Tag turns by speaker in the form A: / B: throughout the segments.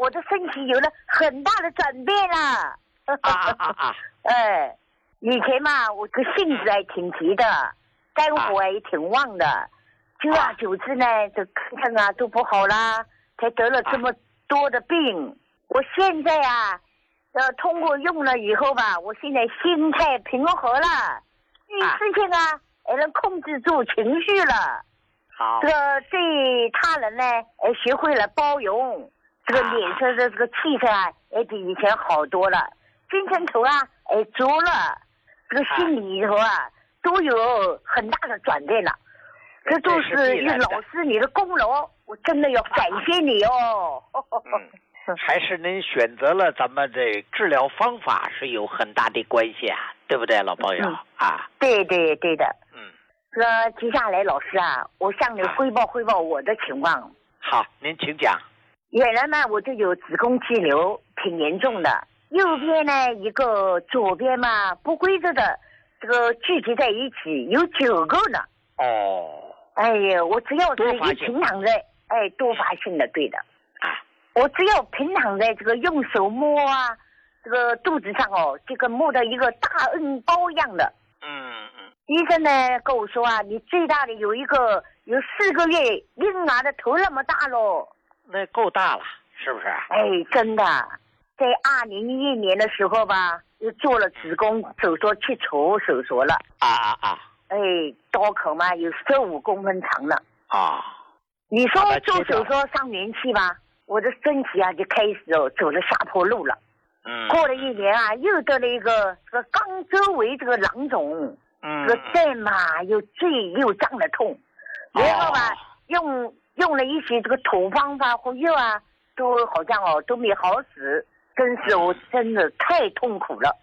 A: 我的身体有了很大的转变了。哎，以前嘛，我这个性子还挺急的，肝火也挺旺的，久而久之呢，这看看都不好啦，才得了这么多的病。我现在通过用了以后吧，我现在心态平和了，遇事情也能控制住情绪了。
B: 好，
A: 这个对他人呢，学会了包容，这个脸色的这个气色也比以前好多了，精神头足了，这个心里头都有很大的转变了。这都是一老师你的功劳，我真的要感谢你哦。
B: 还是您选择了咱们这治疗方法是有很大的关系对不对，老朋友
A: 对的。这接下来老师我向你汇报我的情况。
B: 好，您请讲。
A: 原来呢，我就有子宫肌瘤，挺严重的。右边呢一个，左边嘛不规则的，这个聚集在一起有9个呢。哎呀，我只要是一平躺在，多发性的，对的。我只要平躺在这个用手摸这个肚子上就跟摸到一个大恩包一样的。医生呢跟我说你最大的有4个月婴儿的头那么大咯。
B: 那够大了，是不是？
A: 真的，在2011年的时候吧，又做了子宫手术，切除手术了。刀口嘛有15公分长了。你说做手术上年期吧，我的身体就开始走了下坡路了。过了1年又得了一个这个肛周围这个囊肿。这个再嘛又坠又胀的痛，然后吧用了一些这个土方法和药都好像都没好使，我真的太痛苦了。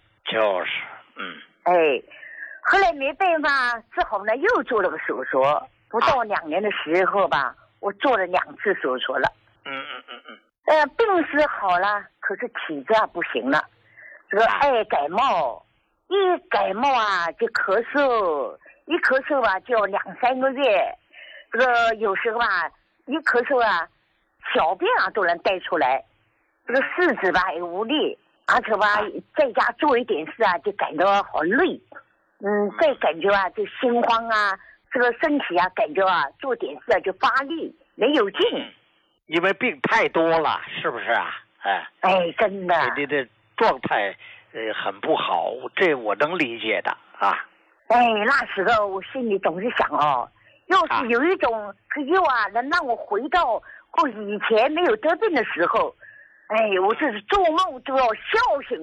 A: 后来没办法，只好呢又做了个手术，不到2年的时候吧，我做了2次手术了。病是好了，可是体质不行了，这个爱感冒。一感冒就咳嗽，一咳嗽就要2-3个月，这个有时候一咳嗽小便都能带出来，这个四肢也无力，而且在家做一点事就感到好累，再感觉就心慌这个身体感觉做点事就发力没有劲，
B: 因为病太多了，是不是
A: 真的，
B: 你的状态很不好，这我能理解的
A: 那时候我心里总是想要是有一种药能让我回到过以前没有得病的时候，我这是做梦都要笑醒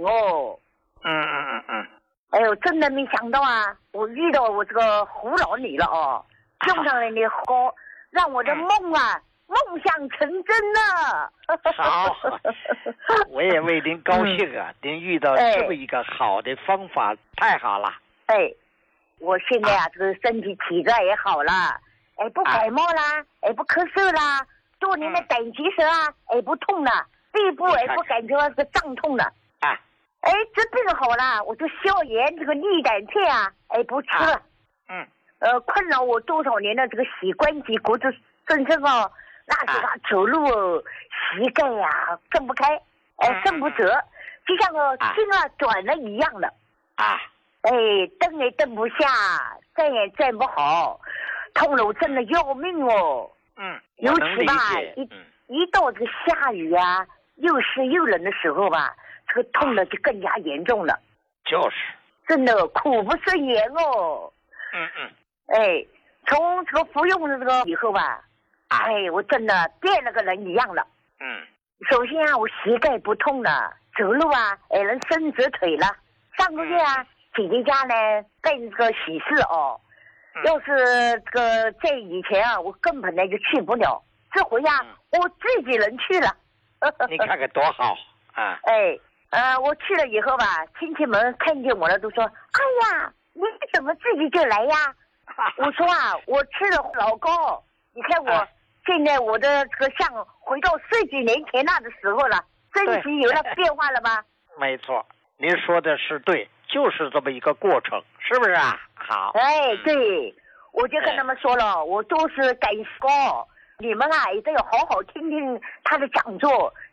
A: 真的没想到我遇到我这个胡老女了用上了你好，让我的梦梦想成真了。
B: 好，我也为您高兴您遇到这么一个好的方法，太好了。
A: 我现在这个身体体质也好了，不感冒啦，不咳嗽啦，多年的胆结石不痛了，背部不感觉这个胀痛了。这病好了，我就消炎这个利胆片不吃了。困扰我多少年的这个膝关节骨质增生那时候走路膝盖蹬不开，伸不直，就像筋转了一样的。蹬也蹬不下，站也站不好，痛了我真的要命尤其一到这个下雨又湿又冷的时候这个痛的就更加严重了。真的苦不胜言从这个服用的这个以后我真的变了个人一样了。首先我膝盖不痛了，走路能伸直腿了。上个月姐姐家呢办这个喜事要是这个在以前我根本就去不了，这回我自己人去了。
B: 你看看多好
A: 我去了以后亲戚们看见我了都说，哎呀，你怎么自己就来呀？我说我吃了老高，你看我现在我的这个像回到10几年前那的时候了，身体有了变化了吧？
B: 没错，您说的是对，就是这么一个过程，是不是好。
A: 对，我就跟他们说了，我都是感谢你们也都要好好听听他的讲座，